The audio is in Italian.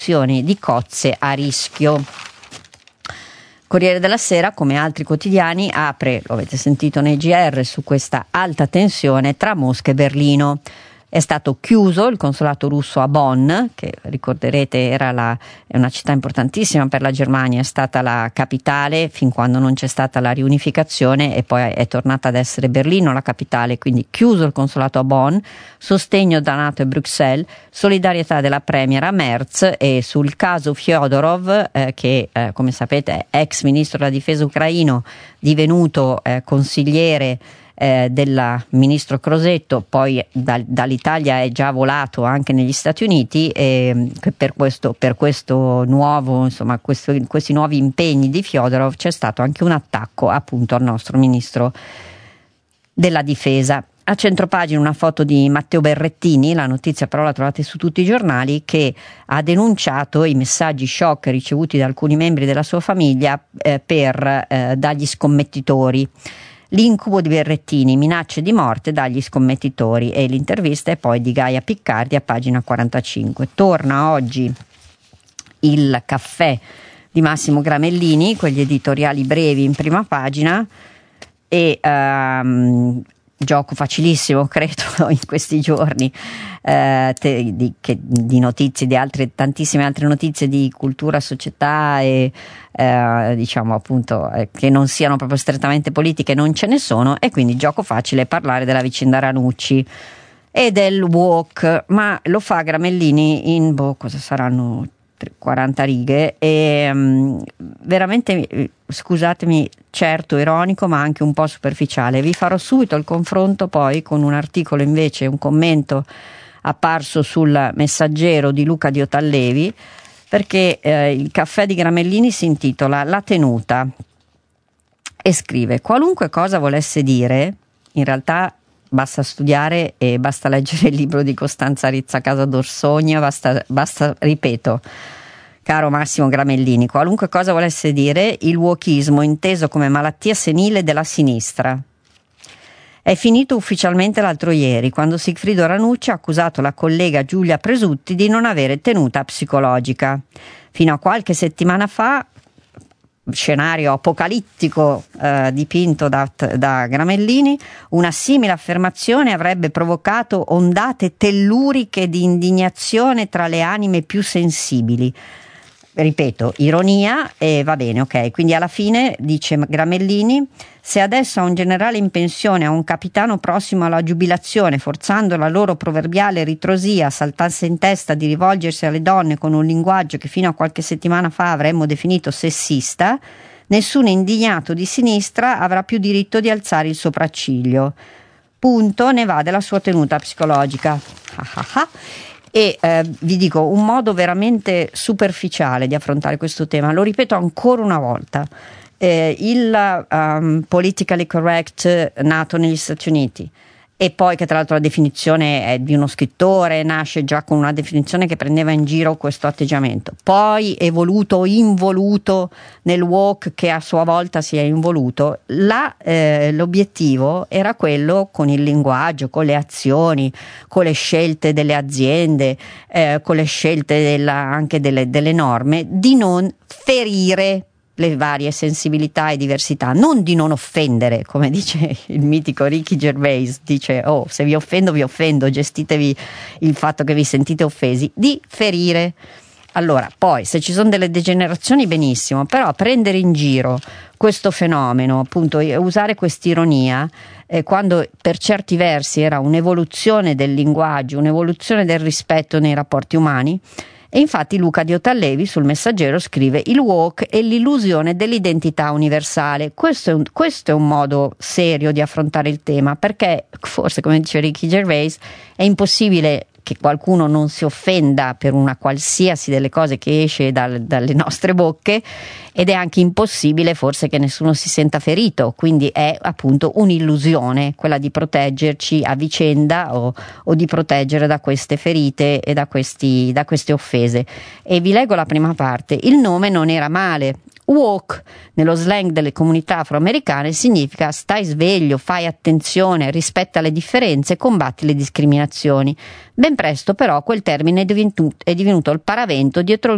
installazioni di cozze a rischio. Corriere della Sera, come altri quotidiani, apre, lo avete sentito nei GR, su questa alta tensione tra Mosca e Berlino. È stato chiuso il consolato russo a Bonn, che ricorderete è una città importantissima per la Germania, è stata la capitale fin quando non c'è stata la riunificazione e poi è tornata ad essere Berlino la capitale, quindi chiuso il consolato a Bonn, sostegno da NATO e Bruxelles, solidarietà della premiera Merz. E sul caso Fyodorov, che come sapete è ex ministro della difesa ucraino, divenuto consigliere del ministro Crosetto, poi dall'Italia è già volato anche negli Stati Uniti, e per questo nuovo, insomma, questi nuovi impegni di Fyodorov c'è stato anche un attacco appunto al nostro ministro della difesa. A centropagina una foto di Matteo Berrettini, la notizia però la trovate su tutti i giornali, che ha denunciato i messaggi shock ricevuti da alcuni membri della sua famiglia dagli scommettitori. L'incubo di Berrettini, minacce di morte dagli scommettitori, e l'intervista è poi di Gaia Piccardi a pagina 45. Torna oggi il caffè di Massimo Gramellini, quegli editoriali brevi in prima pagina, e gioco facilissimo credo in questi giorni di notizie, di tantissime altre notizie di cultura, società e diciamo appunto che non siano proprio strettamente politiche, non ce ne sono, e quindi gioco facile parlare della vicenda Ranucci e del walk, ma lo fa Gramellini in cosa saranno 40 righe e veramente, scusatemi, certo ironico ma anche un po' superficiale. Vi farò subito il confronto poi con un articolo invece, un commento apparso sul Messaggero di Luca Diotallevi, perché il caffè di Gramellini si intitola La tenuta e scrive: qualunque cosa volesse dire, in realtà basta studiare e basta leggere il libro di Costanza Rizzacasa d'Orsogna, basta, ripeto, caro Massimo Gramellini, qualunque cosa volesse dire, il wokismo inteso come malattia senile della sinistra è finito ufficialmente l'altro ieri, quando Sigfrido Ranucci ha accusato la collega Giulia Presutti di non avere tenuta psicologica. Fino a qualche settimana fa, scenario apocalittico dipinto da Gramellini, una simile affermazione avrebbe provocato ondate telluriche di indignazione tra le anime più sensibili. Ripeto, ironia, e va bene, ok. Quindi alla fine, dice Gramellini, se adesso a un generale in pensione, a un capitano prossimo alla giubilazione, forzando la loro proverbiale ritrosia, saltasse in testa di rivolgersi alle donne con un linguaggio che fino a qualche settimana fa avremmo definito sessista, nessun indignato di sinistra avrà più diritto di alzare il sopracciglio. Punto, ne va della sua tenuta psicologica. E vi dico, un modo veramente superficiale di affrontare questo tema, lo ripeto ancora una volta, il politically correct nato negli Stati Uniti, e poi che tra l'altro la definizione è di uno scrittore, nasce già con una definizione che prendeva in giro questo atteggiamento, poi evoluto o involuto nel woke che a sua volta si è involuto. L'obiettivo era quello, con il linguaggio, con le azioni, con le scelte delle aziende, con le scelte anche delle norme, di non ferire le varie sensibilità e diversità, non di non offendere, come dice il mitico Ricky Gervais, dice: oh, se vi offendo, gestitevi il fatto che vi sentite offesi, di ferire. Allora, poi se ci sono delle degenerazioni benissimo, però prendere in giro questo fenomeno, appunto usare quest'ironia, quando per certi versi era un'evoluzione del linguaggio, un'evoluzione del rispetto nei rapporti umani. E infatti Luca Diotallevi sul Messaggero scrive: il woke è l'illusione dell'identità universale. Questo è un modo serio di affrontare il tema, perché forse, come dice Ricky Gervais, è impossibile che qualcuno non si offenda per una qualsiasi delle cose che esce dalle nostre bocche, ed è anche impossibile forse che nessuno si senta ferito, quindi è appunto un'illusione quella di proteggerci a vicenda o di proteggere da queste ferite e da queste offese. E vi leggo la prima parte: il nome non era male. Woke, nello slang delle comunità afroamericane, significa stai sveglio, fai attenzione, rispetta le differenze, combatti le discriminazioni. Ben presto però quel termine è divenuto il paravento dietro